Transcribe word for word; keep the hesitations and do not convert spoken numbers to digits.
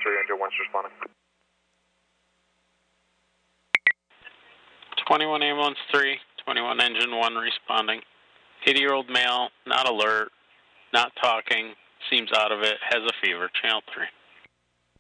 three, engine one's responding. twenty-one ambulance three, twenty-one engine one responding. eighty-year-old male, not alert, not talking, seems out of it, has a fever, channel three.